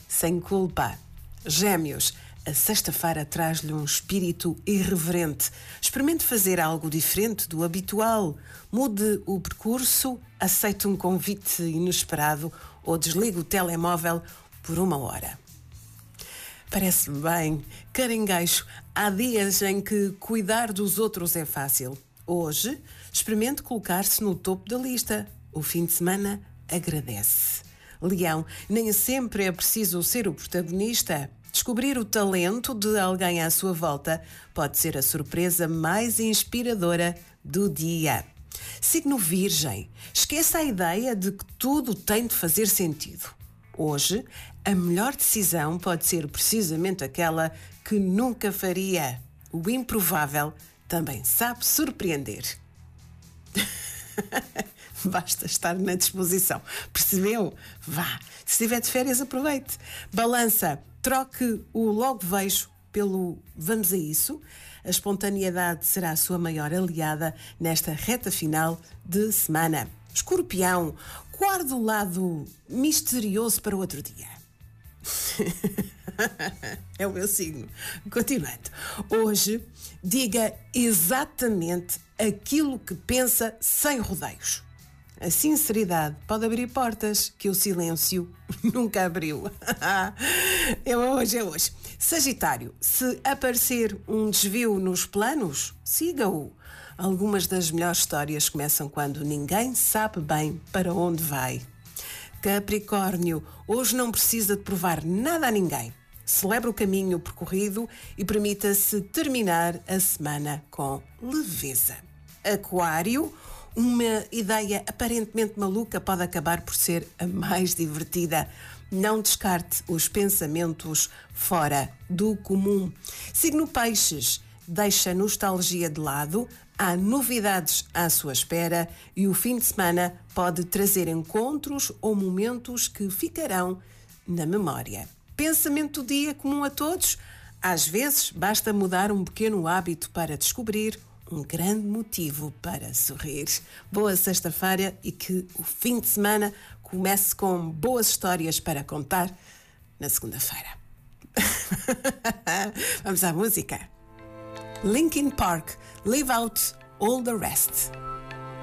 sem culpa. Gêmeos, a sexta-feira traz-lhe um espírito irreverente. Experimente fazer algo diferente do habitual. Mude o percurso, aceite um convite inesperado ou desligue o telemóvel por 1 hora. Parece-me bem. Caranguejo, há dias em que cuidar dos outros é fácil. Hoje, experimente colocar-se no topo da lista. O fim de semana agradece. Leão, nem sempre é preciso ser o protagonista. Descobrir o talento de alguém à sua volta pode ser a surpresa mais inspiradora do dia. Signo Virgem, esqueça a ideia de que tudo tem de fazer sentido. Hoje, a melhor decisão pode ser precisamente aquela que nunca faria. O improvável também sabe surpreender. Basta estar na disposição. Percebeu? Vá. Se estiver de férias, aproveite. Balança, troque o logo vejo pelo vamos a isso. A espontaneidade será a sua maior aliada nesta reta final de semana. Escorpião, guarde o lado misterioso para o outro dia. É o meu signo. Continuando. Hoje, diga exatamente aquilo que pensa sem rodeios. A sinceridade pode abrir portas que o silêncio nunca abriu. É hoje. Sagitário, se aparecer um desvio nos planos, siga-o. Algumas das melhores histórias começam quando ninguém sabe bem para onde vai. Capricórnio, hoje não precisa de provar nada a ninguém. Celebre o caminho percorrido e permita-se terminar a semana com leveza. Aquário, uma ideia aparentemente maluca pode acabar por ser a mais divertida. Não descarte os pensamentos fora do comum. Signo Peixes, deixa a nostalgia de lado, há novidades à sua espera e o fim de semana pode trazer encontros ou momentos que ficarão na memória. Pensamento do dia comum a todos? Às vezes basta mudar um pequeno hábito para descobrir um grande motivo para sorrir. Boa sexta-feira e que o fim de semana comece com boas histórias para contar na segunda-feira. Vamos à música. Linkin Park, Leave Out All the Rest.